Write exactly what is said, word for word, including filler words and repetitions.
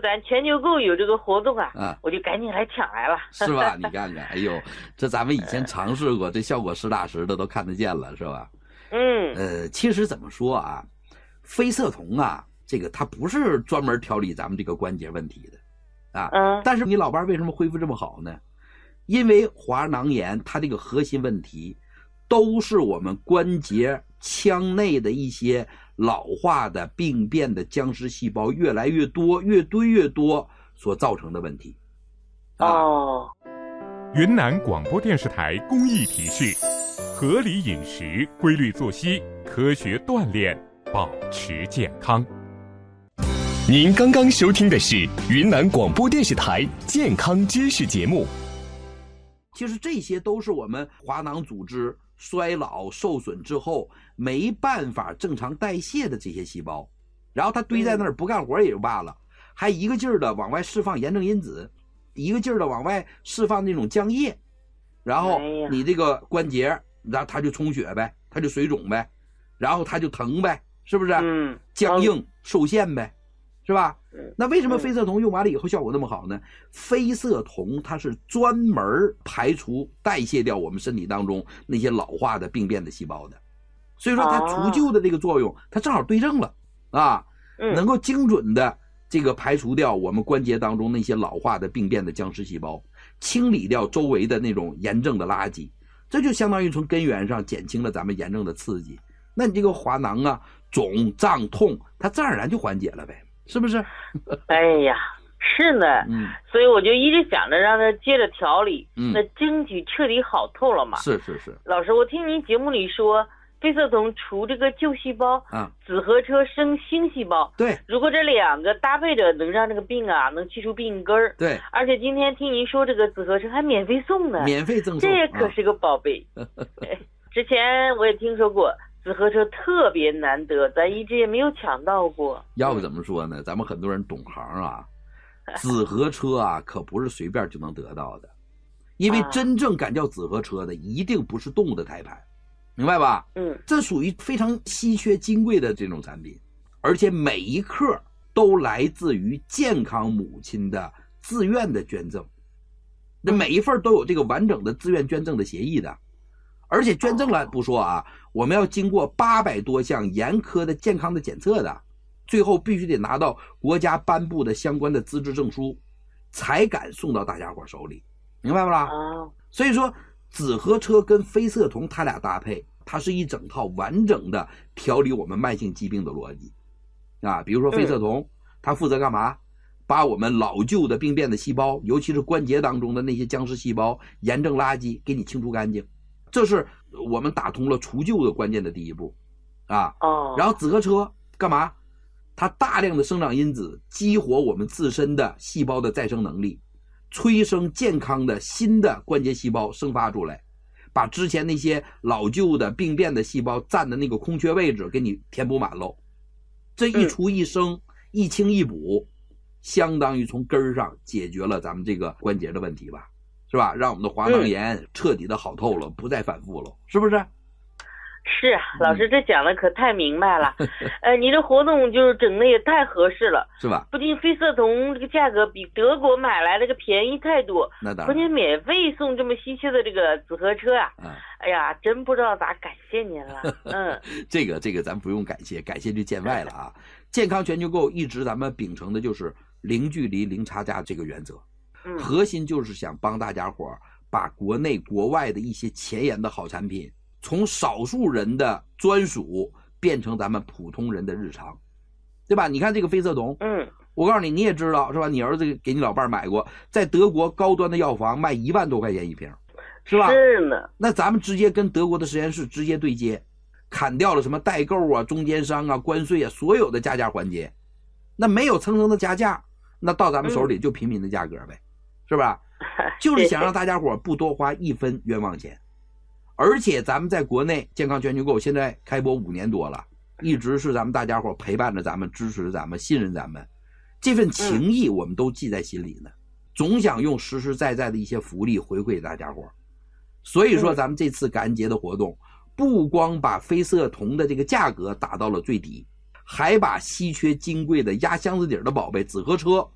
咱全球购有这个活动啊， 啊我就赶紧来抢来了， 是吧？你看看，哎呦，这咱们以前尝试过，这效果实打实的都看得见了，是吧？ 嗯， 呃，其实怎么说啊，非色酮啊，这个它不是专门调理咱们这个关节问题的啊。 嗯， 但是你老伴儿为什么恢复这么好呢？因为滑囊炎它这个核心问题都是我们关节腔内的一些老化的病变的僵尸细胞越来越多，越堆越多所造成的问题。啊、 哦， 云南广播电视台公益提示：合理饮食、规律作息、科学锻炼，保持健康。 您刚刚收听的是云南广播电视台健康知识节目。 其实这些都是我们滑囊组织衰老受损之后没办法正常代谢的这些细胞，然后它堆在那儿不干活也就罢了，还一个劲儿的往外释放炎症因子，一个劲儿的往外释放那种浆液，然后你这个关节，然后它就充血呗，它就水肿呗，然后它就疼呗，是不是？ 嗯， 僵硬受限呗，是吧？那为什么非色酮用完了以后效果那么好呢？非色酮它是专门排除代谢掉我们身体当中那些老化的病变的细胞的，所以说它除旧的这个作用它正好对症了啊，能够精准的这个排除掉我们关节当中那些老化的病变的僵尸细胞，清理掉周围的那种炎症的垃圾，这就相当于从根源上减轻了咱们炎症的刺激。那你这个滑囊啊、肿胀痛它自然而然就缓解了呗，是不是？ 哎呀，是呢，嗯，所以我就一直想着让他接着调理，嗯，那争取彻底好透了嘛。 是是是。 老师，我听您节目里说，非色酮除这个旧细胞，啊，紫河车生新细胞。 对， 如果这两个搭配着，能让这个病啊能去除病根儿。 对， 而且今天听您说这个紫河车还免费送呢， 免费赠送， 这也可是个宝贝。啊、之前我也听说过。紫河车特别难得，咱一直也没有抢到过。 要不怎么说呢？咱们很多人懂行啊，紫河车啊可不是随便就能得到的，因为真正敢叫紫河车的一定不是动物的胎盘，明白吧？嗯，这属于非常稀缺金贵的这种产品，而且每一克都来自于健康母亲的自愿的捐赠，那每一份都有这个完整的自愿捐赠的协议的。而且捐赠了不说啊，我们要经过八百多项严苛的健康的检测的，最后必须得拿到国家颁布的相关的资质证书，才敢送到大家伙手里，明白不啦？所以说紫河车跟非色酮它俩搭配，它是一整套完整的调理我们慢性疾病的逻辑啊。比如说非色酮，它负责干嘛？把我们老旧的病变的细胞，尤其是关节当中的那些僵尸细胞、炎症垃圾给你清除干净。这是我们打通了除旧的关键的第一步啊。哦。然后紫河车干嘛？它大量的生长因子激活我们自身的细胞的再生能力，催生健康的新的关节细胞生发出来，把之前那些老旧的病变的细胞占的那个空缺位置给你填补满喽。这一除一生、嗯、一清一补，相当于从根儿上解决了咱们这个关节的问题吧，是吧？让我们的滑囊炎彻底的好透了，嗯、不再反复了，是不是？ 是啊，老师这讲的可太明白了。呃，你这活动就是整的也太合适了， 是吧？ 不仅非色酮这个价格比德国买来这个便宜太多， 那当然， 关键免费送这么稀缺的这个紫河车啊！嗯、哎呀，真不知道咋感谢您了。嗯， 这个这个咱不用感谢，感谢就见外了啊。健康全球购一直咱们秉承的就是零距离、零差价这个原则，嗯、核心就是想帮大家伙把国内国外的一些前沿的好产品。从少数人的专属变成咱们普通人的日常，对吧？你看这个非色酮，嗯，我告诉你，你也知道是吧？你儿子给你老伴买过，在德国高端的药房卖一万多块钱一瓶，是吧？ 是呢。 那咱们直接跟德国的实验室直接对接，砍掉了什么代购啊、中间商啊、关税啊，所有的加价环节，那没有层层的加价，那到咱们手里就平民的价格呗，嗯、是吧？就是想让大家伙不多花一分冤枉钱。而且咱们在国内健康全球购现在开播五年多了，一直是咱们大家伙陪伴着咱们、支持着咱们、信任咱们，这份情谊我们都记在心里呢，总想用实实在在的一些福利回馈大家伙。所以说咱们这次感恩节的活动，不光把非色酮的这个价格打到了最低，还把稀缺金贵的压箱子底的宝贝紫河车